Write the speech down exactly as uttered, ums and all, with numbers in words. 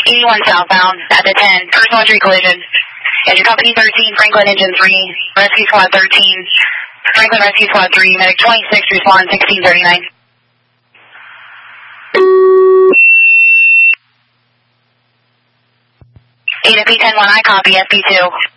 eighty-one southbound at the ten, personal injury collision. Engine Company thirteen, Franklin Engine three, Rescue Squad thirteen, Franklin Rescue Squad three, Medic twenty-six, respond sixteen thirty-nine. A to P ten one, I copy, S P two.